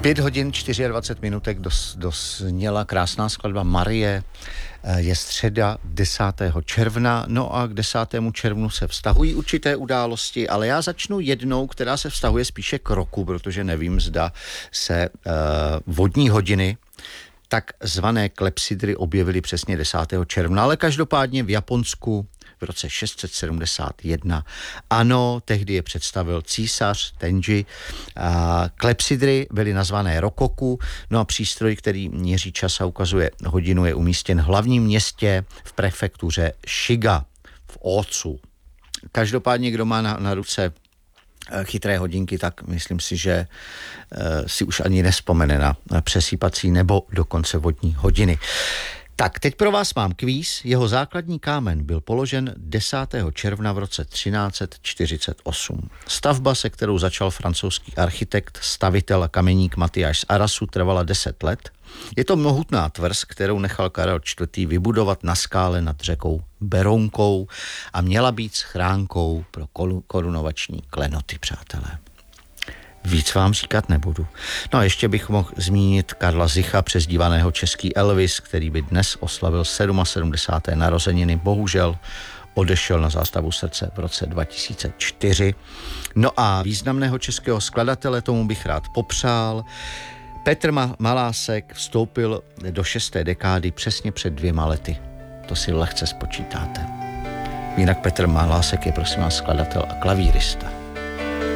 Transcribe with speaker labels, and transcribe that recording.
Speaker 1: 5 hodin 24 minutek dozněla krásná skladba Marie. Je středa 10. června, no a k 10. červnu se vztahují určité události, ale já začnu jednou, která se vztahuje spíše k roku, protože nevím, zda se vodní hodiny takzvané klepsydry objevily přesně 10. června, ale každopádně v Japonsku v roce 671. Ano, tehdy je představil císař Tenji. Klepsydry byly nazvané rokoku, no a přístroj, který měří čas a ukazuje hodinu, je umístěn v hlavním městě v prefektuře Shiga v Otsu. Každopádně, kdo má na ruce chytré hodinky, tak myslím si, že si už ani nespomene na přesýpací nebo dokonce vodní hodiny. Tak, teď pro vás mám kvíz. Jeho základní kámen byl položen 10. června v roce 1348. Stavba, se kterou začal francouzský architekt, stavitel a kameník Matyáš z Arasu, trvala 10 let. Je to mohutná tvrz, kterou nechal Karel IV. Vybudovat na skále nad řekou Berounkou a měla být schránkou pro korunovační klenoty, přátelé. Víc vám říkat nebudu. No a ještě bych mohl zmínit Karla Zicha, přezdívaného český Elvis, který by dnes oslavil 77. narozeniny. Bohužel odešel na zástavu srdce v roce 2004. No a významného českého skladatele tomu bych rád popřál. Petr Malásek vstoupil do 6. dekády přesně před 2 lety. To si lehce spočítáte. Jinak Petr Malásek je prosím vás skladatel a klavírista.